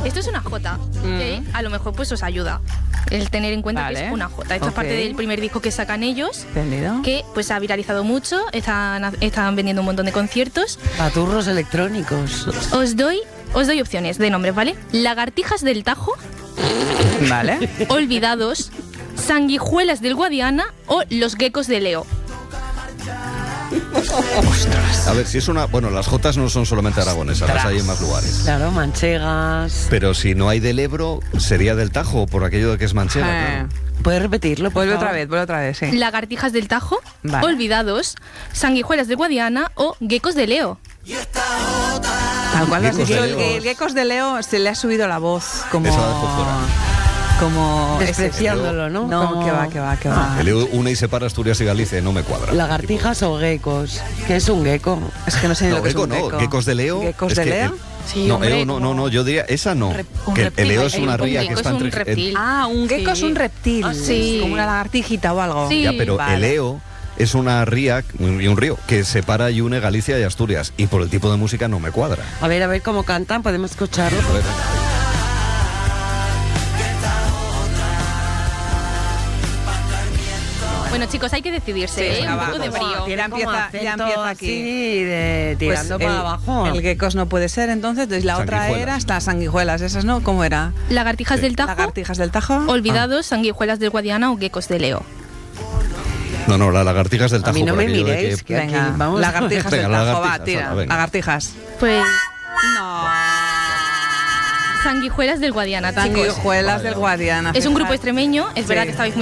Esto es una jota, que a lo mejor pues os ayuda el tener en cuenta que es una jota. Esto es parte del primer disco que sacan ellos. ¿Entendido? Que pues se ha viralizado mucho, están vendiendo un montón de conciertos. Paturros electrónicos. Os doy opciones de nombres, ¿vale? Lagartijas del Tajo. Vale. Olvidados, Sanguijuelas del Guadiana o Los Geckos de Leo. A ver, si es una... Bueno, las jotas no son solamente aragonesas, las hay en más lugares. Claro, manchegas. Pero si no hay del Ebro, sería del Tajo, por aquello de que es manchega, claro. ¿Puedes repetirlo, por Vuelve favor? otra vez, sí. Lagartijas del Tajo, Vale. Olvidados, Sanguijuelas del Guadiana o Geckos de Leo. Tal cual lo has Geckos dicho. de Leo. El Geckos de Leo se le ha subido la voz como... Esa la dejo fuera. Como... Despreciándolo, ¿no? No, Como- que va. El EU une y separa Asturias y Galicia, no me cuadra. ¿Lagartijas o geckos? ¿Qué es un gecko? Es que no sé ni No, lo que gecko es un no, gecko. geckos de Leo. ¿Geckos es de que Leo? Sí, no, hombre, no, yo diría esa no. un Que reptil. el Leo es una Un ría que gecko está es un entre... reptil. Ah, un gecko es un reptil. Ah, sí. Como una lagartijita o algo. Sí. Ya, pero Vale. el Leo es una ría y un río que separa y une Galicia y Asturias. Y por el tipo de música no me cuadra. A ver cómo cantan, podemos escucharlo. A ver, Bueno, chicos, hay que decidirse, Sí, un venga, poco de vamos. brío. Ya empieza aquí. Así de tirando Pues para abajo. El geckos no puede ser, entonces la otra Sanguijuelas. era hasta sanguijuelas, esas no, ¿cómo era? Lagartijas del Tajo, Lagartijas del Tajo. Olvidados, Sanguijuelas del Guadiana o Geckos de Leo. no, las lagartijas del A Tajo. mí no por me aquello de miréis, que aquí Venga, vamos. lagartijas del Venga, Tajo, va, lagartijas, tira. ala, venga. Lagartijas. Pues No. Sanguijuelas del Guadiana, chicos. Sanguijuelas del Guadiana. Es un grupo fíjate. extremeño, es verdad Sí. que estabais muy